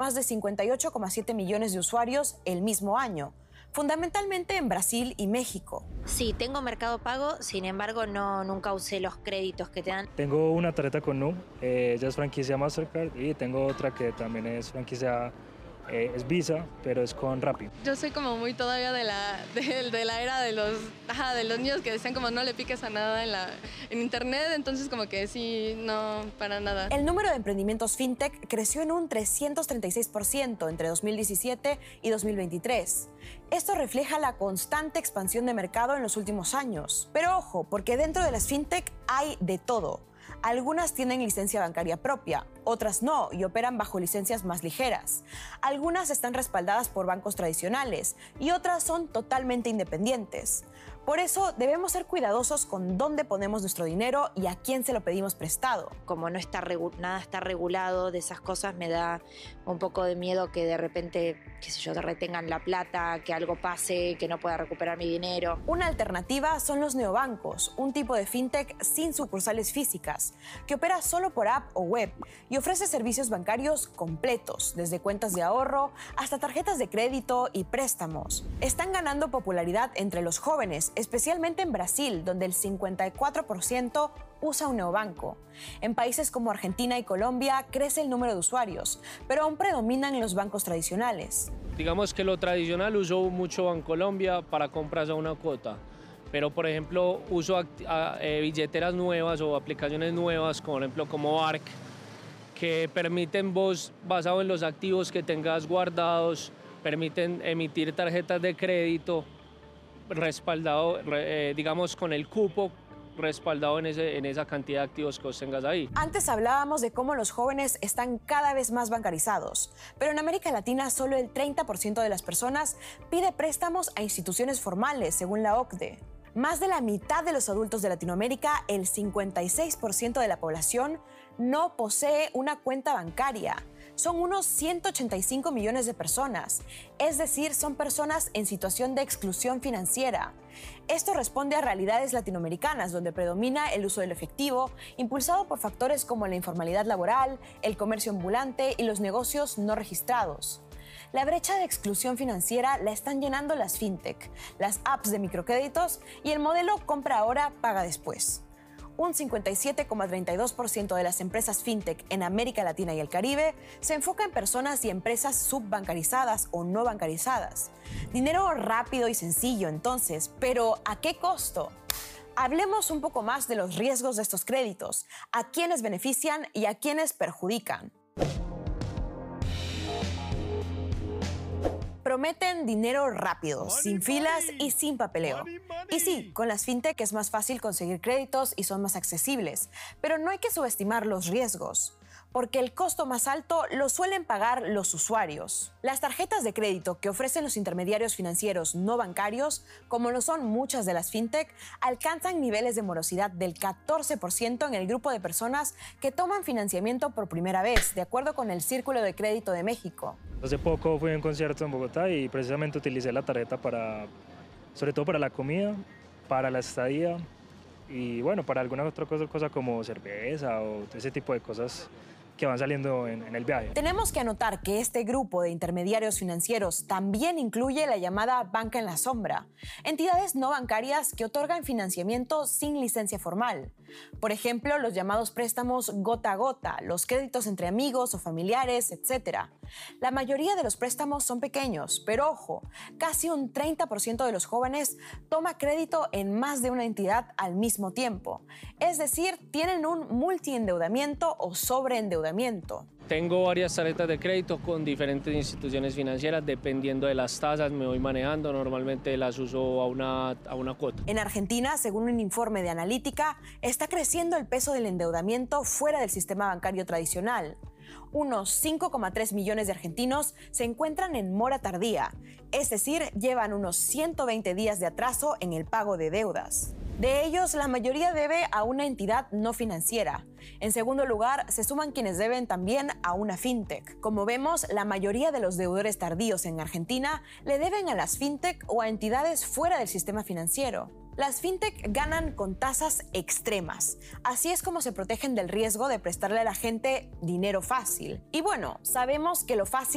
más de 58,7 millones de usuarios el mismo año, fundamentalmente en Brasil y México. Sí, tengo Mercado Pago, sin embargo nunca usé los créditos que te dan. Tengo una tarjeta con Nu, ella es franquicia Mastercard, y tengo otra que también es franquicia, es Visa, pero es con Rappi. Yo soy como muy todavía de la era de los niños que decían como no le piques a nada en internet, entonces como que sí, no, para nada. El número de emprendimientos fintech creció en un 336% entre 2017 y 2023. Esto refleja la constante expansión de mercado en los últimos años. Pero ojo, porque dentro de las fintech hay de todo. Algunas tienen licencia bancaria propia, otras no y operan bajo licencias más ligeras. Algunas están respaldadas por bancos tradicionales y otras son totalmente independientes. Por eso debemos ser cuidadosos con dónde ponemos nuestro dinero y a quién se lo pedimos prestado. Como no está nada está regulado de esas cosas, me da un poco de miedo que de repente, qué sé yo, te retengan la plata, que algo pase, que no pueda recuperar mi dinero. Una alternativa son los neobancos, un tipo de fintech sin sucursales físicas, que opera solo por app o web y ofrece servicios bancarios completos, desde cuentas de ahorro hasta tarjetas de crédito y préstamos. Están ganando popularidad entre los jóvenes, especialmente en Brasil, donde el 54% usa un neobanco. En países como Argentina y Colombia crece el número de usuarios, pero aún predominan los bancos tradicionales. Digamos que lo tradicional uso mucho Bancolombia para compras a una cuota, pero por ejemplo uso billeteras nuevas o aplicaciones nuevas, por ejemplo como Arc, que permiten vos, basado en los activos que tengas guardados, permiten emitir tarjetas de crédito respaldado, digamos con el cupo respaldado en esa cantidad de activos que vos tengas ahí. Antes hablábamos de cómo los jóvenes están cada vez más bancarizados, pero en América Latina solo el 30% de las personas pide préstamos a instituciones formales, según la OCDE. Más de la mitad de los adultos de Latinoamérica, el 56% de la población, no posee una cuenta bancaria. Son unos 185 millones de personas, es decir, son personas en situación de exclusión financiera. Esto responde a realidades latinoamericanas donde predomina el uso del efectivo, impulsado por factores como la informalidad laboral, el comercio ambulante y los negocios no registrados. La brecha de exclusión financiera la están llenando las fintech, las apps de microcréditos y el modelo compra ahora, paga después. Un 57,32% de las empresas fintech en América Latina y el Caribe se enfoca en personas y empresas subbancarizadas o no bancarizadas. Dinero rápido y sencillo entonces, pero ¿a qué costo? Hablemos un poco más de los riesgos de estos créditos, a quiénes benefician y a quiénes perjudican. Prometen dinero rápido, sin filas y sin papeleo. Y sí, con las fintech es más fácil conseguir créditos y son más accesibles, pero no hay que subestimar los riesgos, porque el costo más alto lo suelen pagar los usuarios. Las tarjetas de crédito que ofrecen los intermediarios financieros no bancarios, como lo son muchas de las fintech, alcanzan niveles de morosidad del 14% en el grupo de personas que toman financiamiento por primera vez, de acuerdo con el Círculo de Crédito de México. Hace poco fui a un concierto en Bogotá y precisamente utilicé la tarjeta sobre todo para la comida, para la estadía y bueno, para alguna otra cosa como cerveza o ese tipo de cosas que van saliendo en el viaje. Tenemos que anotar que este grupo de intermediarios financieros también incluye la llamada banca en la sombra, entidades no bancarias que otorgan financiamiento sin licencia formal. Por ejemplo, los llamados préstamos gota a gota, los créditos entre amigos o familiares, etc. La mayoría de los préstamos son pequeños, pero ojo, casi un 30% de los jóvenes toma crédito en más de una entidad al mismo tiempo. Es decir, tienen un multiendeudamiento o sobreendeudamiento. Tengo varias tarjetas de crédito con diferentes instituciones financieras, dependiendo de las tasas me voy manejando, normalmente las uso a una cuota. En Argentina, según un informe de Analítica, está creciendo el peso del endeudamiento fuera del sistema bancario tradicional. Unos 5,3 millones de argentinos se encuentran en mora tardía, es decir, llevan unos 120 días de atraso en el pago de deudas. De ellos, la mayoría debe a una entidad no financiera. En segundo lugar, se suman quienes deben también a una fintech. Como vemos, la mayoría de los deudores tardíos en Argentina le deben a las fintech o a entidades fuera del sistema financiero. Las fintech ganan con tasas extremas. Así es como se protegen del riesgo de prestarle a la gente dinero fácil. Y bueno, sabemos que lo fácil